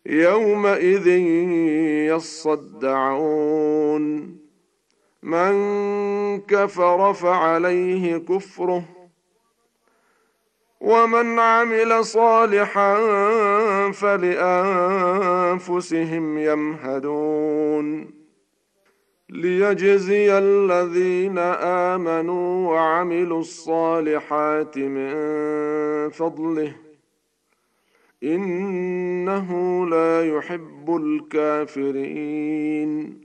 يومئذ يصدعون. من كفر فعليه كفره، ومن عمل صالحا فلأنفسهم يمهدون. ليجزي الذين آمنوا وعملوا الصالحات من فضله، إنه لا يحب الكافرين.